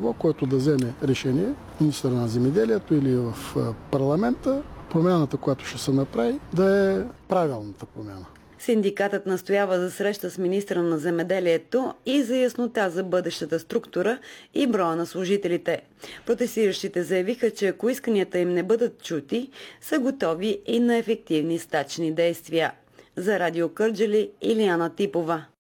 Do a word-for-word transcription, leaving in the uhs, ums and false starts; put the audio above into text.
ниво, който да вземе решение, министър на земеделието или в парламента, промяната, която ще се направи, да е правилната промяна. Синдикатът настоява за среща с министъра на земеделието и за яснота за бъдещата структура и броя на служителите. Протестиращите заявиха, че ако исканията им не бъдат чути, са готови и на ефективни стачни действия. За Радио Кърджали, Илияна Типова.